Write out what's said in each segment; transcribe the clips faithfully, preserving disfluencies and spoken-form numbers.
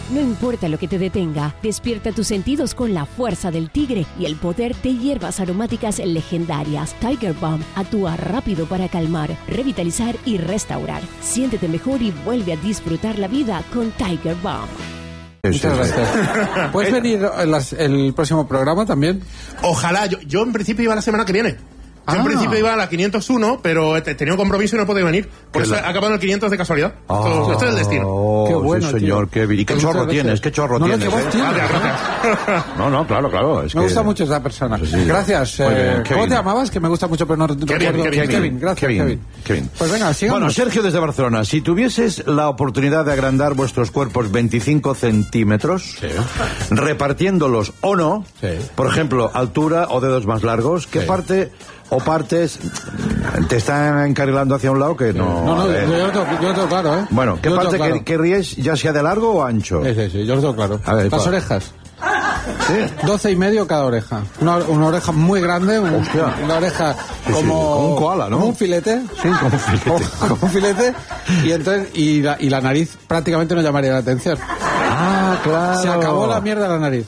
No importa lo que te detenga, despierta tus sentidos con la fuerza del tigre y el poder de hierbas aromáticas legendarias. Tiger Balm actúa rápido para calmar, revitalizar y restaurar. Siéntete mejor y vuelve a disfrutar la vida con Tiger Balm. Muchas gracias. ¿Puedes venir el, el próximo programa también? Ojalá. Yo, yo en principio iba la semana que viene. Yo ah. en principio iba a la quinientos uno, pero he tenido un compromiso y no podía venir. Por eso he acabado en el quinientos de casualidad. Oh, esto es el destino. Oh, qué bueno, sí, señor. Qué, ¿y qué chorro tienes? ¿Qué chorro no, tienes? No, ¿eh? tienes gracias. No, no, claro, claro. Es me que... gusta mucho esa persona. Sí, sí. Gracias. Eh, ¿Cómo te llamabas? Que me gusta mucho, pero no Kevin, recuerdo. Kevin, Kevin, Kevin. Gracias, Kevin, Kevin. Kevin. Pues venga, sigamos. Bueno, Sergio desde Barcelona. Si tuvieses la oportunidad de agrandar vuestros cuerpos veinticinco centímetros, sí. repartiéndolos o no, sí. por ejemplo, altura o dedos más largos, ¿qué sí. parte... o partes te están encarrilando hacia un lado que no... No, no, eh. yo lo tengo, yo lo tengo claro, ¿eh? Bueno, ¿qué yo parte claro. querríais, ya sea de largo o ancho? Sí, sí, sí, yo lo tengo claro. A ver, las pa. orejas. ¿Sí? Doce y medio cada oreja. Una, una oreja muy grande, un, una oreja como... Sí, sí, como un koala, ¿no? Como un filete. Sí, como un filete. Como, como un filete. Y entonces, y la, y la nariz prácticamente no llamaría la atención. Ah, claro. Se acabó la mierda de la nariz.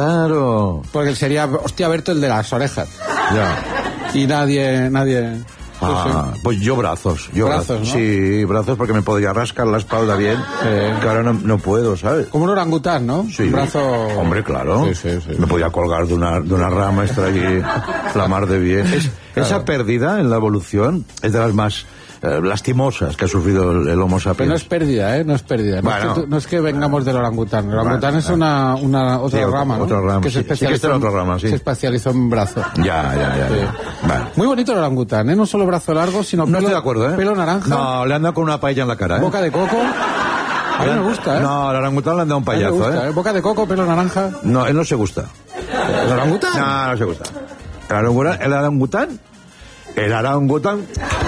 Claro. Porque sería, hostia, Berto, el de las orejas. Ya. Y nadie, nadie... Ah, sí, sí. Pues yo brazos, yo brazos, brazos. ¿no? Sí, brazos porque me podría rascar la espalda bien, sí. que ahora no, no puedo, ¿sabes? Como un orangután, ¿no? Sí. Un brazo... Hombre, claro. Sí, sí, sí, me sí. podía colgar de una, de una rama, estar allí, la mar de bien. Es, claro. Esa pérdida en la evolución es de las más eh, lastimosas que ha sufrido el, el Homo sapiens. Pero no es pérdida, ¿eh? No es pérdida. No, bueno. es, que, no es que vengamos del orangután. El orangután bueno, es una, una otra sí, rama, ¿no? Otra rama, que sí. se sí que está en otra rama, sí. Se especializó en brazo. Ya, ya, ya. Sí. ya. Vale. Muy bonito el orangután, ¿eh? No solo brazo largo, sino no pelo... estoy de acuerdo, ¿eh? Pelo naranja. No, le han dado con una paella en la cara, ¿eh? Boca de coco. A mí me gusta, ¿eh? No, al orangután le han dado un payazo, me gusta, ¿eh? ¿eh? Boca de coco, pelo naranja. No, él no se gusta. ¿El orangután? No, no se gusta. El orangután... El orangután... El orangután...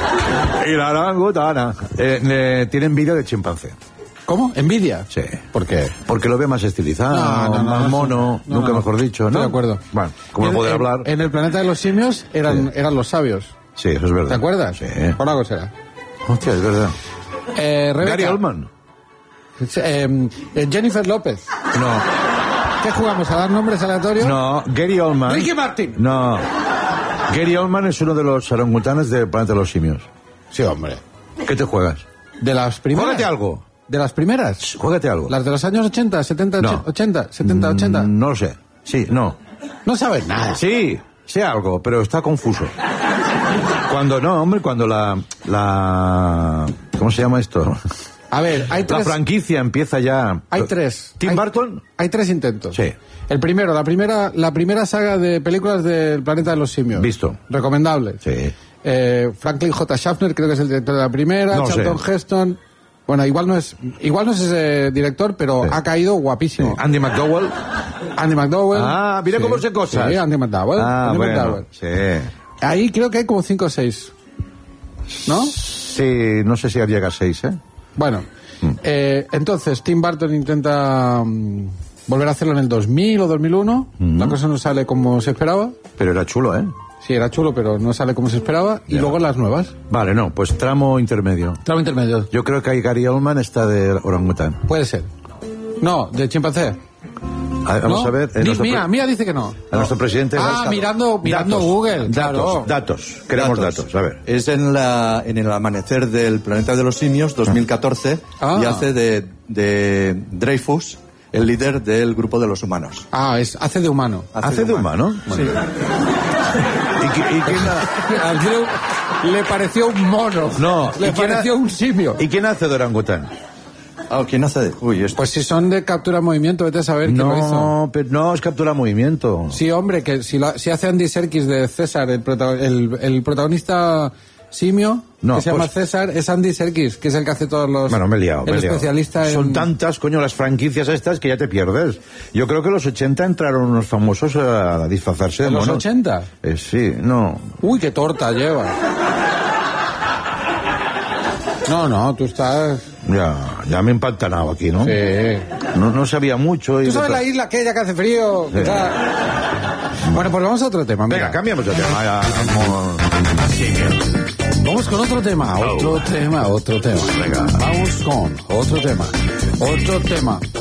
Y la orangutana eh, eh, tiene envidia de chimpancé. ¿Cómo? ¿Envidia? Sí. ¿Por qué? Porque lo ve más estilizado, no, no, no, más no, mono, no, nunca no, mejor dicho, ¿no? Estoy de acuerdo. Bueno, como no poder en, hablar... En el planeta de los simios eran, sí. eran los sabios. Sí, eso es verdad. ¿Te acuerdas? Sí. Por algo será. Hostia, es verdad. Eh, Rebeca, Gary Oldman. Eh, eh, Jennifer López. No. ¿Qué jugamos? ¿A dar nombres aleatorios? No, Gary Oldman. Ricky Martin. No. Gary Oldman es uno de los orangutanes del planeta de los simios. Sí, hombre. ¿Qué te juegas? ¿De las primeras? Juégate algo. ¿De las primeras? Juégate algo. ¿Las de los años ochenta, setenta, no. ochenta, setenta, ochenta? Mm, no lo sé. Sí, no. No sabes nada. Sí, sé algo, pero está confuso. Cuando, no, hombre, cuando la... la ¿cómo se llama esto? A ver, hay tres... La franquicia empieza ya... Hay tres. ¿Tim hay, Burton? Hay tres intentos. Sí. El primero, la primera, la primera saga de películas del Planeta de los Simios. Visto. Recomendable. Sí. Eh, Franklin J. Schaffner, creo que es el director de la primera. No Charlton sé. Heston. Bueno, igual no es, igual no es ese director, pero sí. ha caído guapísimo. Sí. Andy McDowell. Andy McDowell. Ah, mira sí. cómo se cosas. Sí, Andy McDowell. Ah, Andy bueno, McDowell. sí. Ahí creo que hay como cinco o seis. ¿No? Sí, no sé si llega a seis, ¿eh? Bueno, mm. eh, entonces Tim Burton intenta um, volver a hacerlo en el dos mil o dos mil uno. Mm. La cosa no sale como se esperaba. Pero era chulo, ¿eh? Sí, era chulo, pero no sale como se esperaba. Y ya. Luego las nuevas. Vale, no, pues tramo intermedio. Tramo intermedio. Yo creo que hay Gary Oldman está de orangután. Puede ser. No, de chimpancé. A, vamos ¿No? a ver. Di, mía, mía dice que no. A nuestro presidente. Ah, mirando, mirando datos, Google. Datos, claro. datos. Queremos datos. datos. A ver. Es en, la, en el amanecer del Planeta de los Simios, dos mil catorce, ah. y hace de, de Dreyfus el líder del grupo de los humanos. Ah, es, hace de humano. ¿Hace, ¿Hace de humano? humano? Sí. ¿Y, y, y quién la... Le pareció un mono. No. Le pareció ha... un simio. ¿Y quién hace de orangután? Ah, ¿quién hace de...? Uy, esto... Pues si son de captura movimiento, vete a saber quién no, lo hizo. Pero no, es captura movimiento. Sí, hombre, que si, lo, si hace Andy Serkis de César, el, prota, el, el protagonista simio, no, que se pues, llama César, es Andy Serkis, que es el que hace todos los... Bueno, me he liado, el me he liado. especialista en... Son tantas, coño, las franquicias estas que ya te pierdes. Yo creo que en los ochenta entraron unos famosos a disfrazarse de ¿En monos. los ochenta? Eh, sí, no. Uy, qué torta lleva. No, no, tú estás... Ya, ya me he empantanado aquí, ¿no? Sí. No, no sabía mucho. Y ¿Tú sabes la isla aquella que hace frío? Sí. Está... Bueno, pues vamos a otro tema. Venga, mira. cambiamos de tema. Ya, vamos... Sí, vamos con otro tema, otro oh. tema, otro tema. Venga. Vamos con otro tema. Otro tema.